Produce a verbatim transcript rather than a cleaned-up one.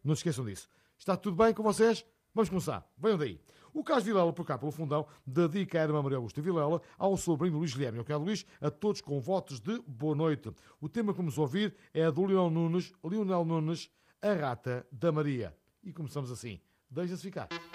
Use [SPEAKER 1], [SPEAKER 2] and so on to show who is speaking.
[SPEAKER 1] Não se esqueçam disso. Está tudo bem com vocês? Vamos começar. Venham daí. O Carlos Vilela, por cá pelo fundão, dedica a irmã Maria Augusta Vilela ao sobrinho Luís Guilherme. Eu quero, Luís, a todos com votos de boa noite. O tema que vamos ouvir é a do Lionel Nunes, Lionel Nunes, A Rata da Maria. E começamos assim. Deixa-se ficar.